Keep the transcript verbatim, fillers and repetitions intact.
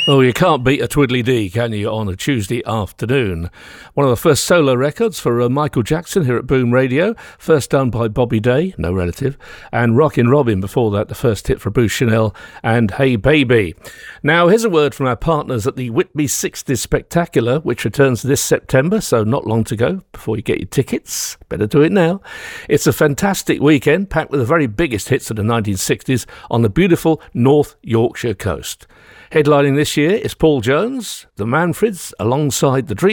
Oh, you can't beat a twiddly-dee, can you, on a Tuesday afternoon? One of the first solo records for uh, Michael Jackson here at Boom Radio, first done by Bobby Day, no relative, and Rockin' Robin before that, the first hit for Bruce Chanel and Hey Baby. Now, here's a word from our partners at the Whitby sixties Spectacular, which returns this September, so not long to go before you get your tickets. Better do it now. It's a fantastic weekend, packed with the very biggest hits of the nineteen sixties on the beautiful North Yorkshire coast. Headlining this year is Paul Jones, the Manfreds, alongside the Dream